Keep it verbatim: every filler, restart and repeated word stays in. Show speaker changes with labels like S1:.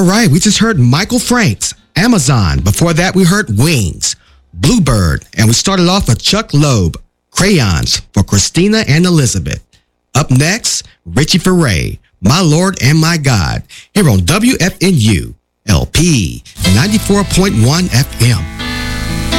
S1: All right, we just heard Michael Franks, Amazon. Before that, we heard Wings, Bluebird, and we started off with Chuck Loeb, Crayons for Christina and Elizabeth. Up next, Richie Furay, My Lord and My God, here on W F N U, L P ninety-four point one F M.